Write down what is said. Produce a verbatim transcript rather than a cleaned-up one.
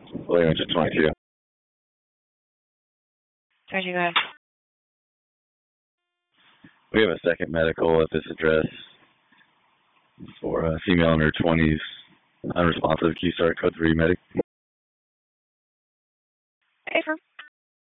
William to twenty-two. twenty-two, go ahead. We have a second medical at this address for a female in her twenties, unresponsive. Can you start code three medic?